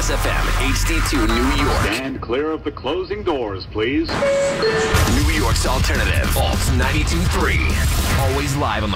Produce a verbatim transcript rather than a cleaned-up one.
Kiss F M, H D two, New York. Stand clear of the closing doors, please. New York's alternative, Alt ninety-two point three. Always live on the